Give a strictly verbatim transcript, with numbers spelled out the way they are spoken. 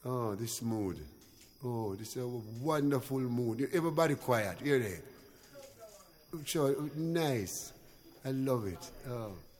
Oh, this mood. Oh, this is a wonderful mood. Everybody quiet. Hear that? Sure, nice. I love it. Oh.